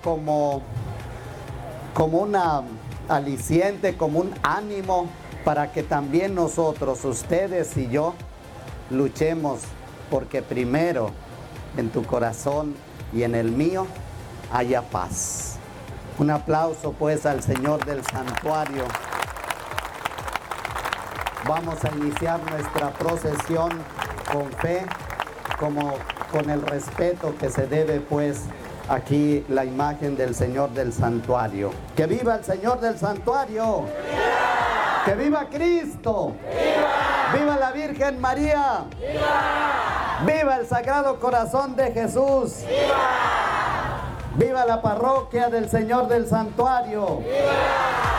como una aliciente, como un ánimo para que también nosotros, ustedes y yo, luchemos porque primero en tu corazón y en el mío haya paz. Un aplauso pues al Señor del santuario. Vamos a iniciar nuestra procesión con fe, como con el respeto que se debe pues aquí la imagen del Señor del santuario. ¡Que viva el Señor del santuario! ¡Viva! ¡Que viva Cristo! ¡Viva! ¡Viva la Virgen María! ¡Viva! ¡Viva el Sagrado Corazón de Jesús! ¡Viva! ¡Viva la parroquia del Señor del santuario! ¡Viva!